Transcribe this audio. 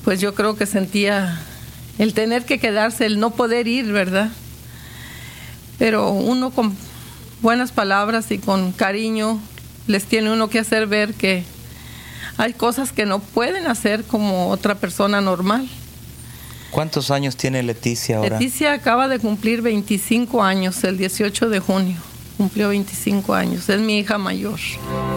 pues yo creo que sentía el tener que quedarse, el no poder ir, ¿verdad? Pero uno con buenas palabras y con cariño les tiene uno que hacer ver que hay cosas que no pueden hacer como otra persona normal. ¿Cuántos años tiene Leticia ahora? Leticia acaba de cumplir 25 años, el 18 de junio. Cumplió 25 años, es mi hija mayor.